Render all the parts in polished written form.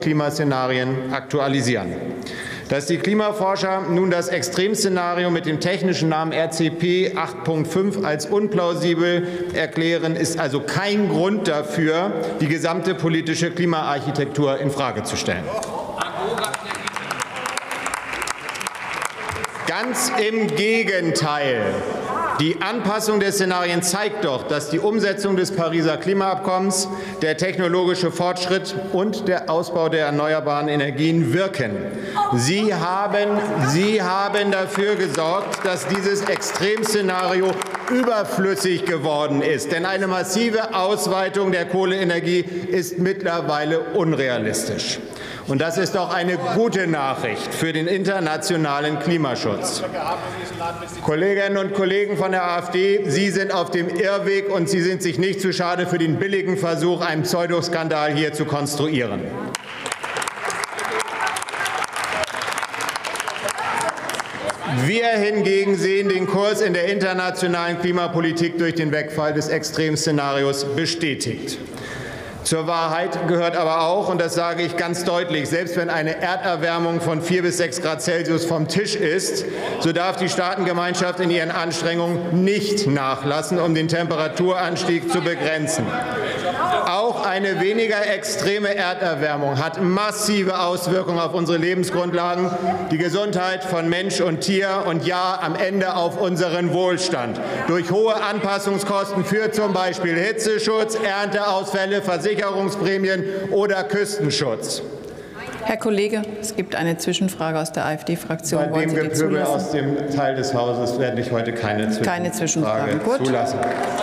Klimaszenarien aktualisieren. Dass die Klimaforscher nun das Extremszenario mit dem technischen Namen RCP 8.5 als unplausibel erklären, ist also kein Grund dafür, die gesamte politische Klimaarchitektur infrage zu stellen. Ganz im Gegenteil. Die Anpassung der Szenarien zeigt doch, dass die Umsetzung des Pariser Klimaabkommens, der technologische Fortschritt und der Ausbau der erneuerbaren Energien wirken. Sie haben dafür gesorgt, dass dieses Extremszenario überflüssig geworden ist. Denn eine massive Ausweitung der Kohleenergie ist mittlerweile unrealistisch. Und das ist doch eine gute Nachricht für den internationalen Klimaschutz. Kolleginnen und Kollegen von der AfD, Sie sind auf dem Irrweg und Sie sind sich nicht zu schade für den billigen Versuch, einen Pseudoskandal hier zu konstruieren. Wir hingegen sehen den Kurs in der internationalen Klimapolitik durch den Wegfall des Extremszenarios bestätigt. Zur Wahrheit gehört aber auch, und das sage ich ganz deutlich, selbst wenn eine Erderwärmung von 4 bis 6 Grad Celsius vom Tisch ist, so darf die Staatengemeinschaft in ihren Anstrengungen nicht nachlassen, um den Temperaturanstieg zu begrenzen. Auch eine weniger extreme Erderwärmung hat massive Auswirkungen auf unsere Lebensgrundlagen, die Gesundheit von Mensch und Tier und ja, am Ende auf unseren Wohlstand. Durch hohe Anpassungskosten für zum Beispiel Hitzeschutz, Ernteausfälle, Versicherungsprämien oder Küstenschutz. Herr Kollege, es gibt eine Zwischenfrage aus der AfD-Fraktion. Bei dem Gepöbel aus dem Teil des Hauses werde ich heute keine Zwischenfrage zulassen.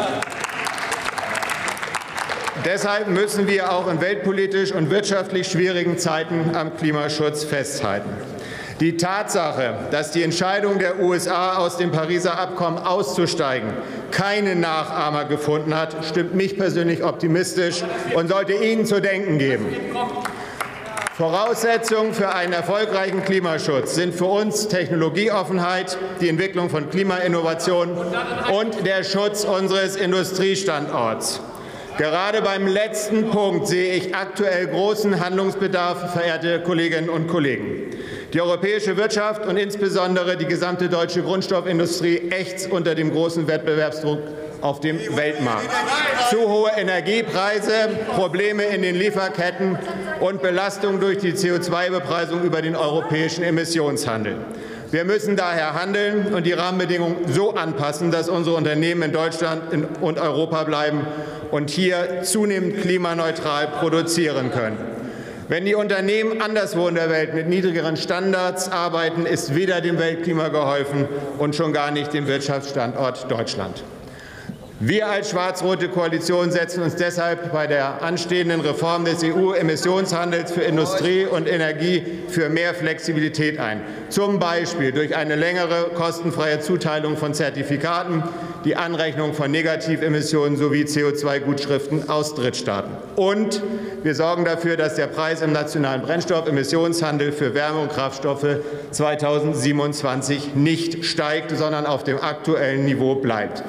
Deshalb müssen wir auch in weltpolitisch und wirtschaftlich schwierigen Zeiten am Klimaschutz festhalten. Die Tatsache, dass die Entscheidung der USA, aus dem Pariser Abkommen auszusteigen, keine Nachahmer gefunden hat, stimmt mich persönlich optimistisch und sollte Ihnen zu denken geben. Voraussetzungen für einen erfolgreichen Klimaschutz sind für uns Technologieoffenheit, die Entwicklung von Klimainnovationen und der Schutz unseres Industriestandorts. Gerade beim letzten Punkt sehe ich aktuell großen Handlungsbedarf, verehrte Kolleginnen und Kollegen. Die europäische Wirtschaft und insbesondere die gesamte deutsche Grundstoffindustrie ächzt unter dem großen Wettbewerbsdruck auf dem Weltmarkt. Zu hohe Energiepreise, Probleme in den Lieferketten und Belastung durch die CO2-Bepreisung über den europäischen Emissionshandel. Wir müssen daher handeln und die Rahmenbedingungen so anpassen, dass unsere Unternehmen in Deutschland und Europa bleiben und hier zunehmend klimaneutral produzieren können. Wenn die Unternehmen anderswo in der Welt mit niedrigeren Standards arbeiten, ist weder dem Weltklima geholfen und schon gar nicht dem Wirtschaftsstandort Deutschland. Wir als schwarz-rote Koalition setzen uns deshalb bei der anstehenden Reform des EU-Emissionshandels für Industrie und Energie für mehr Flexibilität ein, zum Beispiel durch eine längere kostenfreie Zuteilung von Zertifikaten, die Anrechnung von Negativemissionen sowie CO2-Gutschriften aus Drittstaaten. Und wir sorgen dafür, dass der Preis im nationalen Brennstoffemissionshandel für Wärme- und Kraftstoffe 2027 nicht steigt, sondern auf dem aktuellen Niveau bleibt.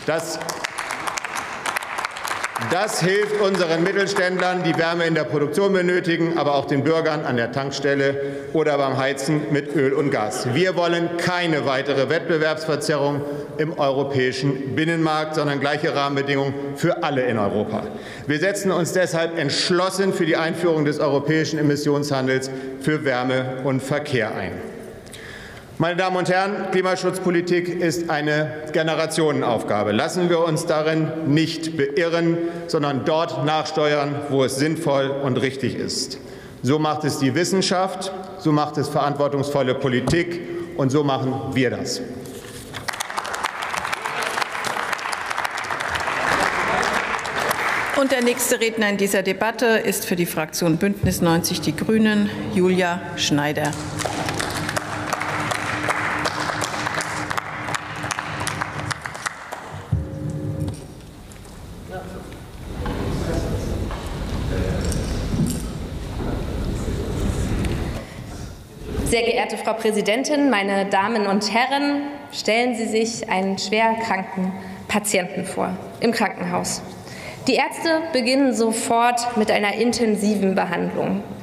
Das hilft unseren Mittelständlern, die Wärme in der Produktion benötigen, aber auch den Bürgern an der Tankstelle oder beim Heizen mit Öl und Gas. Wir wollen keine weitere Wettbewerbsverzerrung im europäischen Binnenmarkt, sondern gleiche Rahmenbedingungen für alle in Europa. Wir setzen uns deshalb entschlossen für die Einführung des europäischen Emissionshandels für Wärme und Verkehr ein. Meine Damen und Herren, Klimaschutzpolitik ist eine Generationenaufgabe. Lassen wir uns darin nicht beirren, sondern dort nachsteuern, wo es sinnvoll und richtig ist. So macht es die Wissenschaft, so macht es verantwortungsvolle Politik, und so machen wir das. Und der nächste Redner in dieser Debatte ist für die Fraktion Bündnis 90 Die Grünen, Julia Schneider. Sehr geehrte Frau Präsidentin, meine Damen und Herren, stellen Sie sich einen schwerkranken Patienten vor im Krankenhaus. Die Ärzte beginnen sofort mit einer intensiven Behandlung.